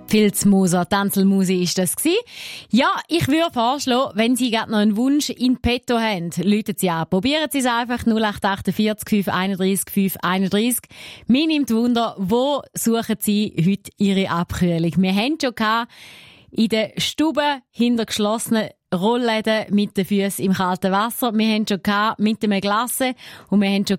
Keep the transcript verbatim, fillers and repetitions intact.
Filzmoser, Tanzelmusi ist das gsi. Ja, ich würde vorschlagen, wenn Sie gerade noch einen Wunsch in petto haben, rufen Sie an. Probieren Sie es einfach, null acht achtundvierzig fünf einunddreißig fünf einunddreißig. Mir nimmt Wunder, wo suchen Sie heute Ihre Abkühlung? Wir haben schon gehabt, in der Stube hinter geschlossenen Rollläden mit den Füßen im kalten Wasser. Wir haben schon gehabt mit dem Glasse und wir haben schon